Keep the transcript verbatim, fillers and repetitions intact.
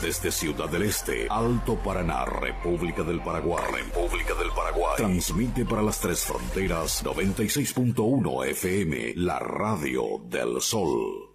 desde Ciudad del Este, Alto Paraná, República del Paraguay, República del Paraguay. Transmite para las tres fronteras noventa y seis punto uno F M, la radio del sol.